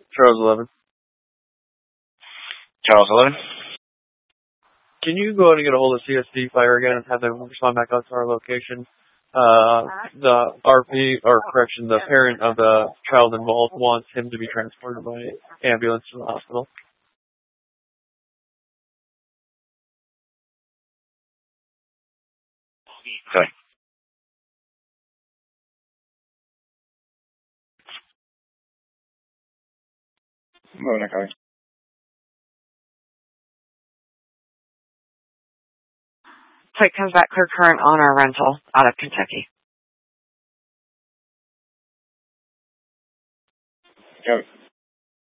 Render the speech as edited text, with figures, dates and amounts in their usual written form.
Charles 11. Charles 11. Can you go ahead and get a hold of CSD Fire again and have them respond back out to our location? The the parent of the child involved wants him to be transported by ambulance to the hospital. Okay. Moving, okay. Plate comes back clear current on our rental out of Kentucky. Go.